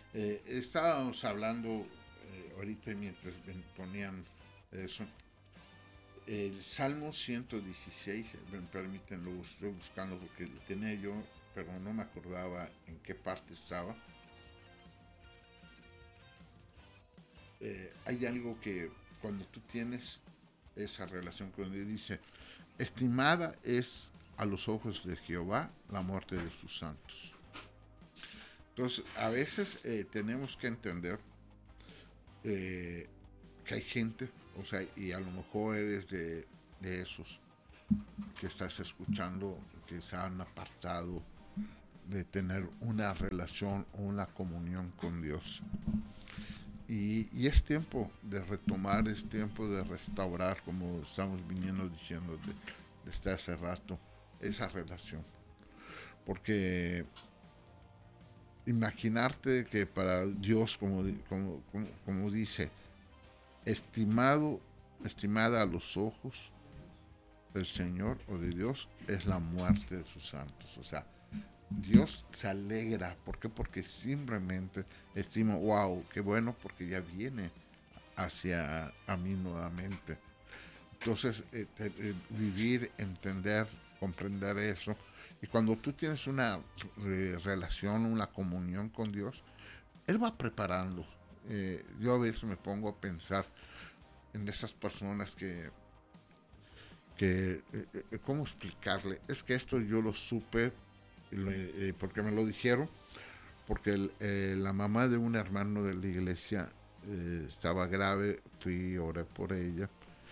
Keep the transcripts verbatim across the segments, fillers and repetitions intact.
Eh, estábamos hablando eh, ahorita mientras ven- ponían eso. El Salmo ciento dieciséis, me permiten, lo estoy buscando porque lo tenía yo, pero no me acordaba en qué parte estaba. Eh, hay algo que cuando tú tienes esa relación con Dios, dice, estimada es a los ojos de Jehová la muerte de sus santos. Entonces, a veces eh, tenemos que entender eh, que hay gente, o sea, y a lo mejor eres de, de esos que estás escuchando, que se han apartado de tener una relación o una comunión con Dios. Y, y es tiempo de retomar, es tiempo de restaurar, como estamos viniendo diciendo de, desde hace rato, esa relación. Porque imaginarte que para Dios, como, como, como, como dice, estimado, estimada a los ojos del Señor o de Dios, es la muerte de sus santos. O sea, Dios se alegra. ¿Por qué? Porque simplemente estima, wow, qué bueno, porque ya viene hacia a mí nuevamente. Entonces, eh, eh, vivir, entender, comprender eso. Y cuando tú tienes una eh, relación, una comunión con Dios, Él va preparando. Eh, yo a veces me pongo a pensar en esas personas que, que eh, eh, ¿cómo explicarle? Es que esto yo lo supe eh, porque me lo dijeron, porque el, eh, la mamá de un hermano de la iglesia eh, estaba grave, fui, oré por ella,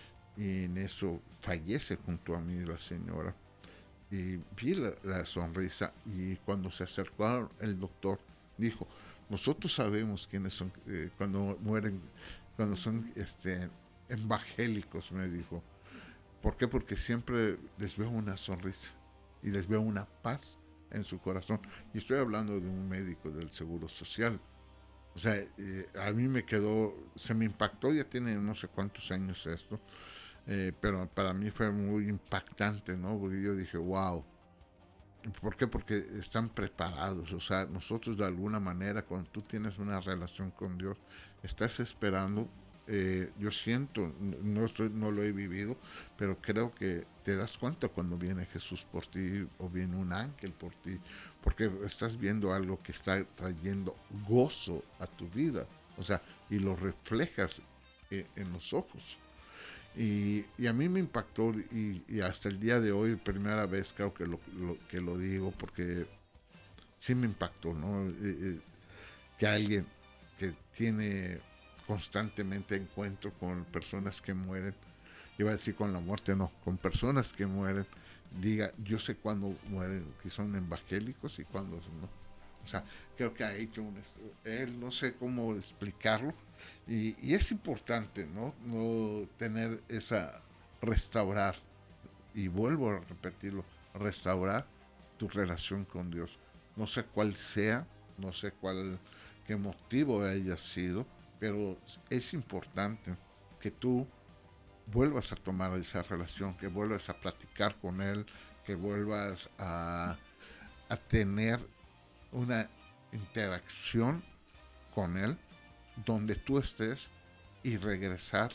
y en eso fallece junto a mí la señora. Y vi la, la sonrisa, y cuando se acercó el doctor, dijo, nosotros sabemos quiénes son eh, cuando mueren, cuando son este, evangélicos, me dijo. ¿Por qué? Porque siempre les veo una sonrisa y les veo una paz en su corazón. Y estoy hablando de un médico del Seguro Social. O sea, eh, a mí me quedó, se me impactó, ya tiene no sé cuántos años esto, eh, pero para mí fue muy impactante, ¿no? Porque yo dije, wow. ¿Por qué? Porque están preparados. O sea, nosotros de alguna manera, cuando tú tienes una relación con Dios, estás esperando. Eh, yo siento, no, estoy, no lo he vivido, pero creo que te das cuenta cuando viene Jesús por ti o viene un ángel por ti, porque estás viendo algo que está trayendo gozo a tu vida. O sea, y lo reflejas eh, en los ojos. Y, y a mí me impactó, y, y hasta el día de hoy, primera vez creo que lo, lo- que lo digo, porque sí me impactó, ¿no? Eh, eh, que alguien que tiene constantemente encuentro con personas que mueren, iba a decir con la muerte, no, con personas que mueren, diga, yo sé cuándo mueren, que son evangélicos y cuándo no. O sea, creo que ha hecho un... Él no sé cómo explicarlo. Y, y es importante, ¿no? No tener esa... Restaurar. Y vuelvo a repetirlo. Restaurar tu relación con Dios. No sé cuál sea, no sé cuál... qué motivo haya sido, pero es importante que tú vuelvas a tomar esa relación, que vuelvas a platicar con Él, que vuelvas a, a tener una interacción con Él donde tú estés, y regresar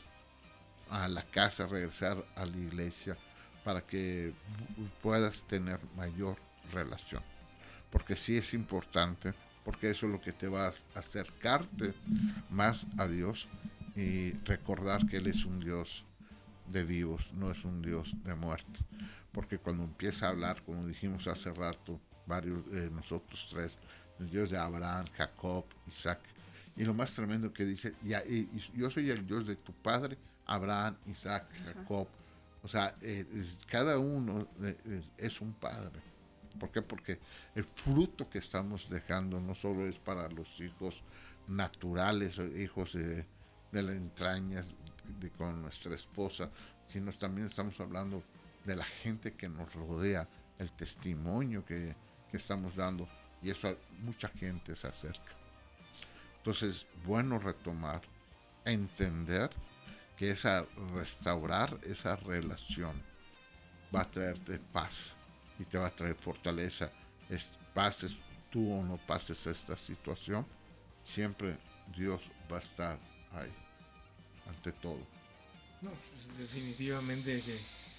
a la casa, regresar a la iglesia para que puedas tener mayor relación. Porque sí es importante, porque eso es lo que te va a acercarte más a Dios y recordar que Él es un Dios de vivos, no es un Dios de muerte. Porque cuando empieza a hablar, como dijimos hace rato, varios de eh, nosotros tres, el Dios de Abraham, Jacob, Isaac, y lo más tremendo que dice, y, y, y yo soy el Dios de tu padre, Abraham, Isaac, Jacob. O sea, eh, es, cada uno es, es un padre. ¿Por qué? Porque el fruto que estamos dejando no solo es para los hijos naturales, hijos de, de la entraña de, con nuestra esposa, sino también estamos hablando de la gente que nos rodea, el testimonio que, que estamos dando, y eso a mucha gente se acerca. Entonces, bueno retomar, entender que esa restaurar esa relación va a traerte paz y te va a traer fortaleza. Es, pases tú o no pases esta situación, siempre Dios va a estar ahí, ante todo. No, pues definitivamente que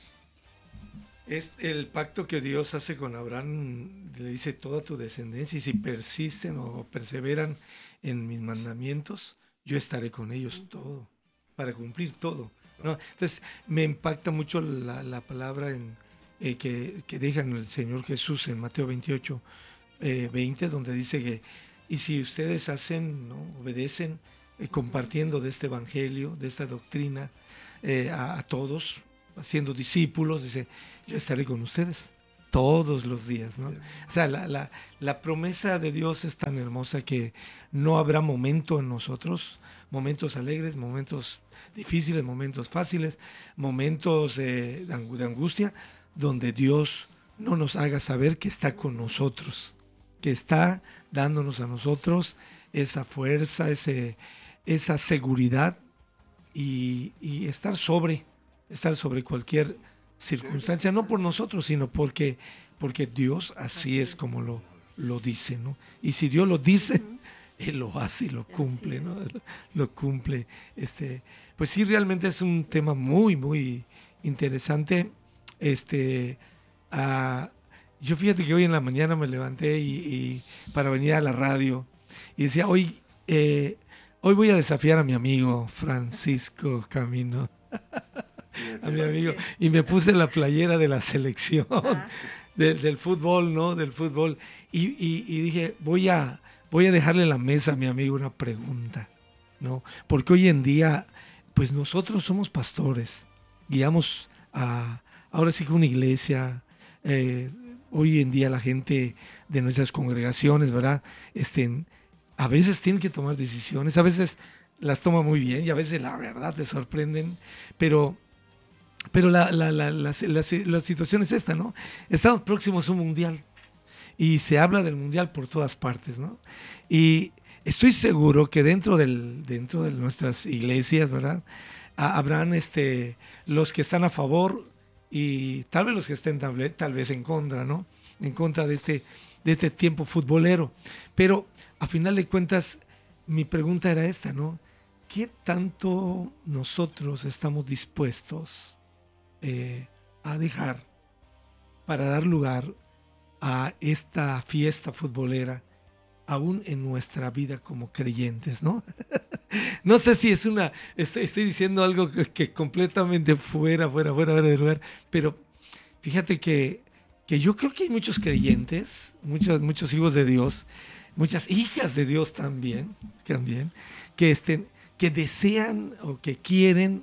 es el pacto que Dios hace con Abraham, le dice toda tu descendencia, y si persisten o perseveran en mis mandamientos, yo estaré con ellos todo, para cumplir todo, ¿no? Entonces, me impacta mucho la, la palabra en, eh, que, que deja en el Señor Jesús en Mateo veintiocho, eh, veinte, donde dice que, y si ustedes hacen, ¿no? Obedecen, eh, compartiendo de este evangelio, de esta doctrina, eh, a, a todos, haciendo discípulos, dice, yo estaré con ustedes todos los días, ¿no? O sea, la, la, la promesa de Dios es tan hermosa que no habrá momento en nosotros, momentos alegres, momentos difíciles, momentos fáciles, momentos eh, de angustia, donde Dios no nos haga saber que está con nosotros, que está dándonos a nosotros esa fuerza, ese, esa seguridad y, y estar sobre, estar sobre cualquier circunstancia, no por nosotros, sino porque, porque Dios así es como lo, lo dice, ¿no? Y si Dios lo dice, Él lo hace y lo cumple, ¿no? Lo cumple. Este, pues sí, realmente es un tema muy, muy interesante. Este, uh, yo fíjate que hoy en la mañana me levanté y, y para venir a la radio y decía, hoy, eh, hoy voy a desafiar a mi amigo Francisco Camino. A mi amigo, y me puse la playera de la selección, ah. de, del fútbol, ¿no? Del fútbol. Y, y, y dije, voy a, voy a dejarle en la mesa a mi amigo una pregunta, ¿no? Porque hoy en día, pues nosotros somos pastores, guiamos a, ahora sí que una iglesia, eh, hoy en día la gente de nuestras congregaciones, ¿verdad? Este, a veces tienen que tomar decisiones, a veces las toma muy bien y a veces la verdad te sorprenden, pero... Pero la, la, la, la, la, la situación es esta, ¿no? Estamos próximos a un mundial y se habla del mundial por todas partes, ¿no? Y estoy seguro que dentro, del, dentro de nuestras iglesias, ¿verdad? Habrán este, los que están a favor y tal vez los que estén tal vez, tal vez en contra, ¿no? En contra de este, de este tiempo futbolero. Pero a final de cuentas, mi pregunta era esta, ¿no? ¿Qué tanto nosotros estamos dispuestos Eh, a dejar para dar lugar a esta fiesta futbolera aún en nuestra vida como creyentes, ¿no? No sé si es una, estoy, estoy diciendo algo que, que completamente fuera, fuera, fuera, fuera de lugar, pero fíjate que, que yo creo que hay muchos creyentes, muchos, muchos hijos de Dios, muchas hijas de Dios también, también que, estén, que desean o que quieren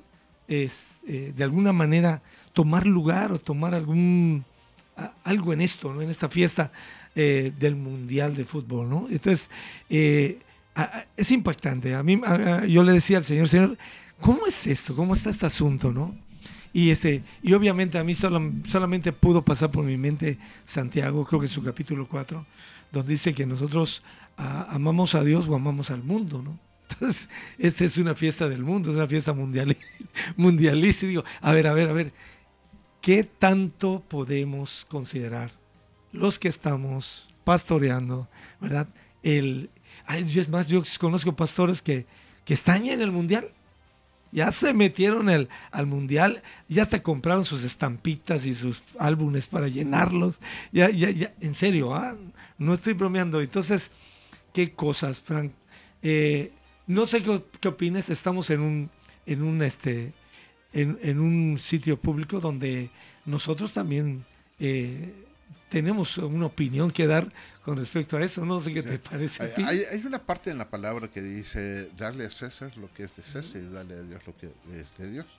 es eh, de alguna manera tomar lugar o tomar algún a, algo en esto, ¿no? En esta fiesta eh, del Mundial de Fútbol, ¿no? Entonces, eh, a, a, es impactante. A mí, a, yo le decía al Señor, Señor, ¿cómo es esto? ¿Cómo está este asunto, no? Y, este, y obviamente a mí solo, solamente pudo pasar por mi mente Santiago, creo que es su capítulo cuatro, donde dice que nosotros a, amamos a Dios o amamos al mundo, ¿no? Entonces, esta es una fiesta del mundo, es una fiesta mundial, mundialista. Y digo, a ver, a ver, a ver, ¿qué tanto podemos considerar los que estamos pastoreando, ¿verdad? El, ay, es más, yo conozco pastores que, que están ya en el mundial, ya se metieron el, al mundial, ya hasta compraron sus estampitas y sus álbumes para llenarlos, ya, ya, ya, en serio, ¿ah? No estoy bromeando. Entonces, ¿qué cosas, Frank? Eh, No sé qué, qué opinas, estamos en un, en un este, en, en un sitio público donde nosotros también eh, tenemos una opinión que dar con respecto a eso. No sé qué sí. te parece. Hay, hay, hay una parte en la palabra que dice darle a César lo que es de César uh-huh. y darle a Dios lo que es de Dios.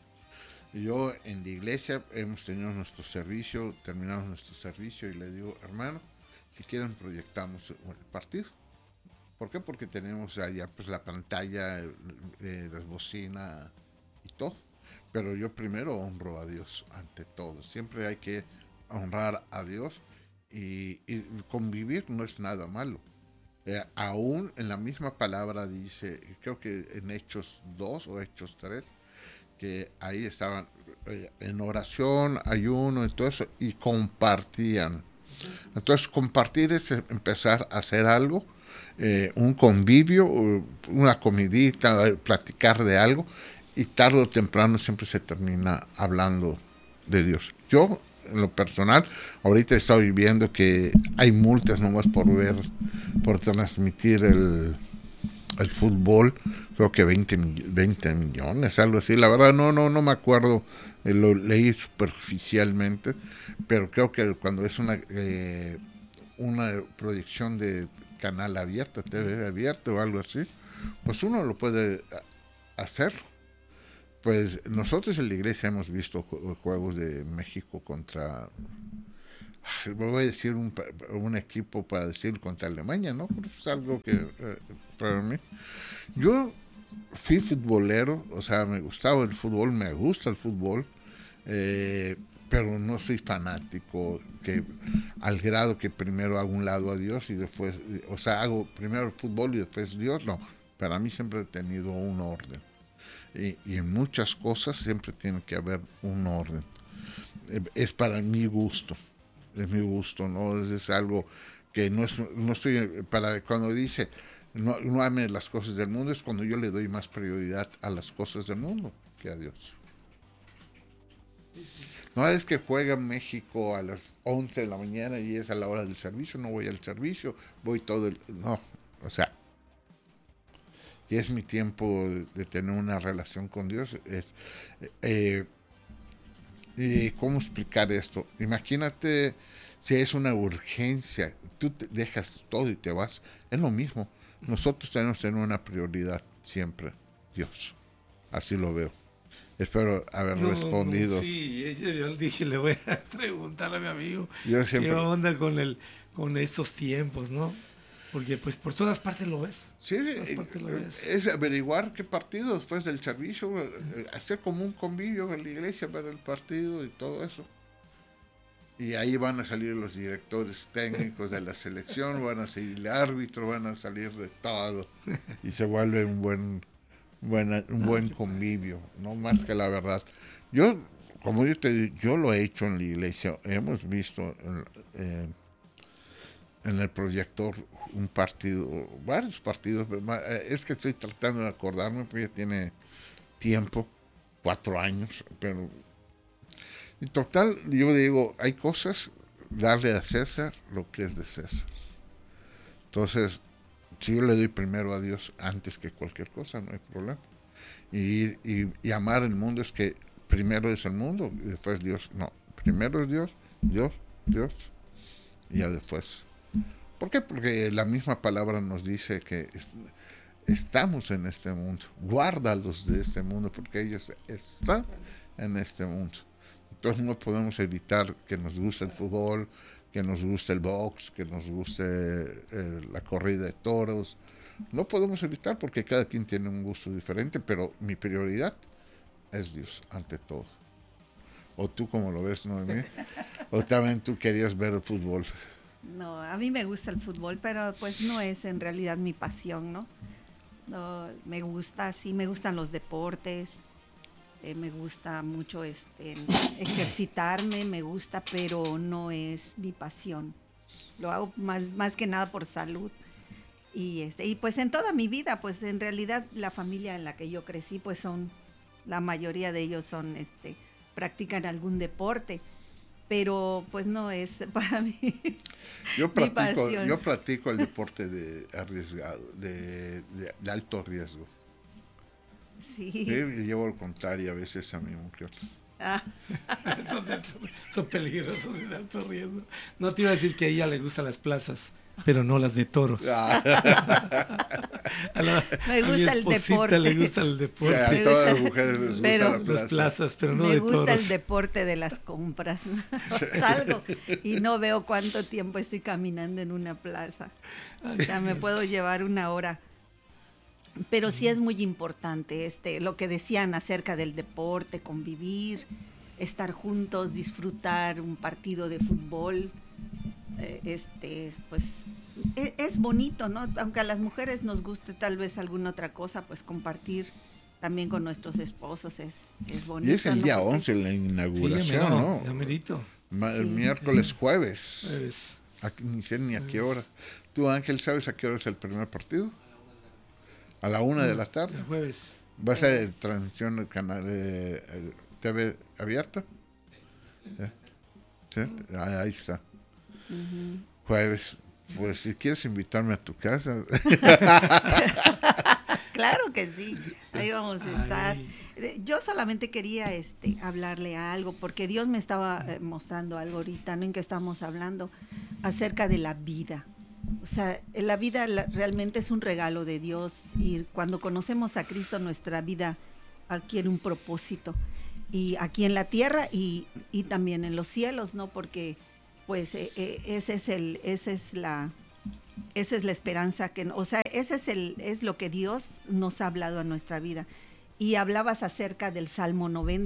Y yo en la iglesia hemos tenido nuestro servicio, terminamos nuestro servicio y le digo, hermano, si quieren proyectamos el partido. ¿Por qué? Porque tenemos allá pues la pantalla, eh, la bocina y todo. Pero yo primero honro a Dios ante todo. Siempre hay que honrar a Dios y, y convivir no es nada malo. Eh, aún en la misma palabra dice, creo que en Hechos dos o Hechos tres, que ahí estaban eh, en oración, ayuno y todo eso, y compartían. Entonces compartir es empezar a hacer algo eh, un convivio, una comidita, platicar de algo, y tarde o temprano siempre se termina hablando de Dios. Yo, en lo personal, ahorita he estado viviendo que hay multas nomás por ver, por transmitir el, el fútbol, creo que veinte, veinte millones, algo así. La verdad no, no, no me acuerdo, eh, lo leí superficialmente, pero creo que cuando es una, eh, una proyección de canal abierta, T V abierta o algo así, pues uno lo puede hacer. Pues nosotros en la iglesia hemos visto juegos de México contra, voy a decir un, un equipo para decir contra Alemania, ¿no? Es algo que eh, para mí, yo fui futbolero, o sea, me gustaba el fútbol, me gusta el fútbol, eh, pero no soy fanático, que al grado que primero hago un lado a Dios y después, o sea, hago primero el fútbol y después Dios, no, para mí siempre he tenido un orden. Y, y en muchas cosas siempre tiene que haber un orden. Es para mi gusto, es mi gusto, no es, es algo que no es, no estoy para cuando dice no, no ame las cosas del mundo, es cuando yo le doy más prioridad a las cosas del mundo que a Dios. No es que juega México a las once de la mañana y es a la hora del servicio, no voy al servicio, voy todo el, no, o sea, y es mi tiempo de, de tener una relación con Dios. Es, eh, y ¿cómo explicar esto? Imagínate si es una urgencia, tú te dejas todo y te vas, es lo mismo. Nosotros tenemos que tener una prioridad siempre, Dios. Así lo veo. Espero haber no, respondido. No, sí, yo dije, le voy a preguntar a mi amigo yo siempre, qué onda con, el, con estos tiempos, ¿no? Porque pues por todas partes lo ves. Sí, lo ves. Es averiguar qué partido después del servicio, hacer como un convivio en la iglesia para el partido y todo eso. Y ahí van a salir los directores técnicos de la selección, van a salir el árbitro, van a salir de todo. Y se vuelve un buen, buen, un buen convivio, no más que la verdad. Yo, como yo te digo, yo lo he hecho en la iglesia, hemos visto eh, en el proyector un partido, varios partidos, es que estoy tratando de acordarme porque ya tiene tiempo, cuatro años, pero en total yo digo, hay cosas, darle a César lo que es de César. Entonces, si yo le doy primero a Dios antes que cualquier cosa, no hay problema. Y, y, y amar el mundo es que primero es el mundo y después Dios, no, primero es Dios, Dios, Dios, y ya después. ¿Por qué? Porque la misma palabra nos dice que est- estamos en este mundo. Guárdalos de este mundo porque ellos están en este mundo. Entonces no podemos evitar que nos guste el fútbol, que nos guste el box, que nos guste eh, la corrida de toros. No podemos evitar porque cada quien tiene un gusto diferente, pero mi prioridad es Dios ante todo. ¿O tú cómo lo ves, Noemí? ¿O también tú querías ver el fútbol? No, a mí me gusta el fútbol, pero pues no es en realidad mi pasión, ¿no? No, me gusta, sí, me gustan los deportes, eh, me gusta mucho este, ejercitarme, me gusta, pero no es mi pasión. Lo hago más, más que nada por salud. Y, este, y pues en toda mi vida, pues en realidad la familia en la que yo crecí, pues son, la mayoría de ellos son, este, practican algún deporte. Pero pues no es para mí. Yo practico, yo practico el deporte de arriesgado, de, de, de alto riesgo. Sí. Sí, y llevo al contrario a veces a mi mujer. Ah. son, de, son peligrosos y de alto riesgo. No te iba a decir que a ella le gustan las plazas, pero no las de toros. Ah. A la, me gusta a el deporte. Le gusta el deporte. A me todas las mujeres les gusta pero, la plaza. Las plazas, pero no me de toros. Me gusta el deporte de las compras. Salgo y no veo cuánto tiempo estoy caminando en una plaza. O sea, me puedo llevar una hora. Pero sí es muy importante este, lo que decían acerca del deporte, convivir, estar juntos, disfrutar un partido de fútbol. Eh, este, pues es, es bonito, ¿no? Aunque a las mujeres nos guste tal vez alguna otra cosa, pues compartir también con nuestros esposos es, es bonito. Y es el ¿no? día Porque once la inauguración, sí, ya merito, ¿no? Ya merito. Ma- Sí. Miércoles, jueves. Jueves. A, ni sé ni a qué hora. ¿Tú, Ángel, sabes a qué hora es el primer partido? A la una de la tarde. El jueves. ¿Va a ser transmisión del canal eh, T V abierta? ¿Eh? ¿Sí? Ah, ahí está. Uh-huh. Jueves. Pues si quieres invitarme a tu casa. Claro que sí, ahí vamos a estar. Ay. Yo solamente quería este, hablarle algo, porque Dios me estaba eh, mostrando algo ahorita, ¿no? En que estamos hablando acerca de la vida. O sea, la vida la, realmente es un regalo de Dios, y cuando conocemos a Cristo nuestra vida adquiere un propósito, y aquí en la tierra y, y también en los cielos, ¿no? Porque pues eh, eh, ese es el, esa es la, esa es la esperanza que, o sea, ese es el, es lo que Dios nos ha hablado a nuestra vida. Y hablabas acerca del Salmo noventa.